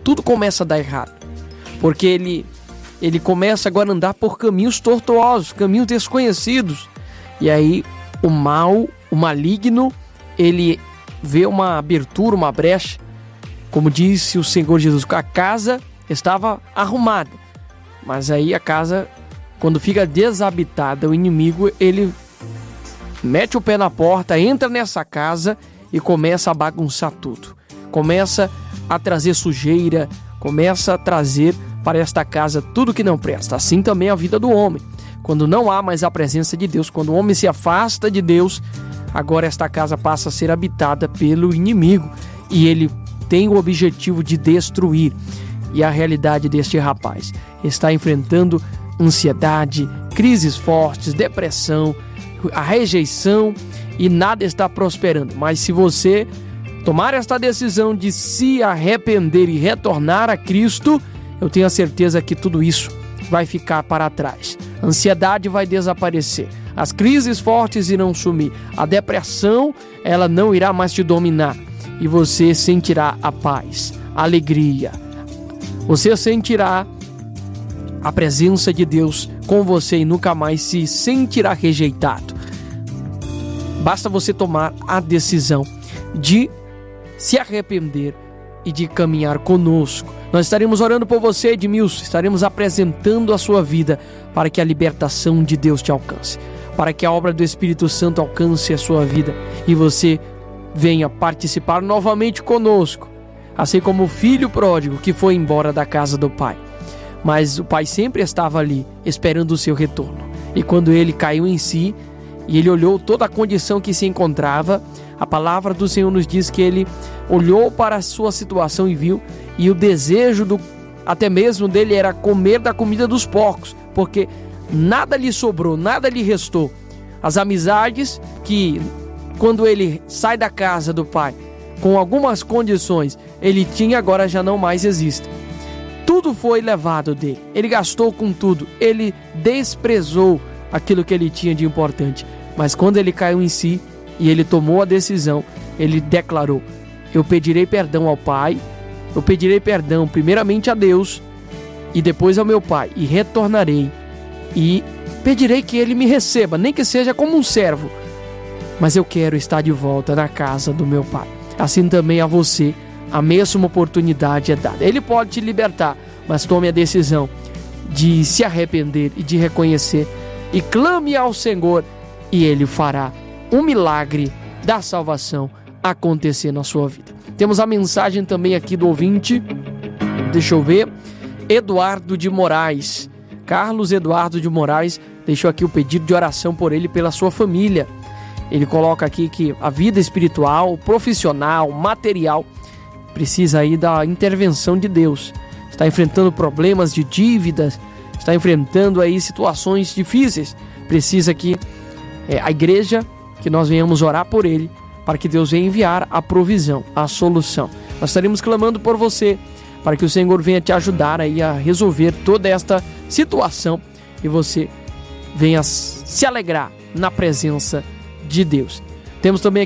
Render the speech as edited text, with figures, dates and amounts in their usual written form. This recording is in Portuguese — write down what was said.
tudo começa a dar errado. Porque ele começa agora a andar por caminhos tortuosos, caminhos desconhecidos. E aí o mal, o maligno, ele vê uma abertura, uma brecha. Como disse o Senhor Jesus, a casa estava arrumada. Mas aí a casa, quando fica desabitada, o inimigo, ele mete o pé na porta, entra nessa casa e começa a bagunçar tudo. Começa a trazer sujeira, começa a trazer para esta casa tudo que não presta. Assim também a vida do homem. Quando não há mais a presença de Deus, quando o homem se afasta de Deus, agora esta casa passa a ser habitada pelo inimigo. E ele tem o objetivo de destruir. E a realidade deste rapaz está enfrentando ansiedade, crises fortes, depressão, a rejeição, e nada está prosperando. Mas se você tomar esta decisão de se arrepender e retornar a Cristo, eu tenho a certeza que tudo isso vai ficar para trás. A ansiedade vai desaparecer, as crises fortes irão sumir, a depressão, ela não irá mais te dominar, e você sentirá a paz, a alegria. Você sentirá a presença de Deus com você e nunca mais se sentirá rejeitado. Basta você tomar a decisão de se arrepender e de caminhar conosco. Nós estaremos orando por você, Edmilson, estaremos apresentando a sua vida para que a libertação de Deus te alcance, para que a obra do Espírito Santo alcance a sua vida e você venha participar novamente conosco, assim como o filho pródigo que foi embora da casa do pai. Mas o pai sempre estava ali, esperando o seu retorno. E quando ele caiu em si, e ele olhou toda a condição que se encontrava, a palavra do Senhor nos diz que ele olhou para a sua situação e viu, e o desejo até mesmo dele era comer da comida dos porcos, porque nada lhe sobrou, nada lhe restou. As amizades que, quando ele sai da casa do pai, com algumas condições, ele tinha, agora já não mais existem. Tudo foi levado dele, ele gastou com tudo, ele desprezou aquilo que ele tinha de importante. Mas quando ele caiu em si e ele tomou a decisão, ele declarou: eu pedirei perdão ao Pai, eu pedirei perdão primeiramente a Deus e depois ao meu Pai, e retornarei e pedirei que ele me receba, nem que seja como um servo, mas eu quero estar de volta na casa do meu Pai. Assim também a você, a mesma oportunidade é dada. Ele pode te libertar, mas tome a decisão de se arrepender e de reconhecer, e clame ao Senhor, e Ele fará um milagre da salvação acontecer na sua vida. Temos a mensagem também aqui do ouvinte, deixa eu ver, Eduardo de Moraes. Carlos Eduardo de Moraes deixou aqui o pedido de oração por ele e pela sua família. Ele coloca aqui que a vida espiritual, profissional, material, precisa aí da intervenção de Deus. Está enfrentando problemas de dívidas, está enfrentando aí situações difíceis. Precisa que a igreja, que nós venhamos orar por ele, para que Deus venha enviar a provisão, a solução. Nós estaremos clamando por você, para que o Senhor venha te ajudar aí a resolver toda esta situação e você venha se alegrar na presença de Deus. Temos também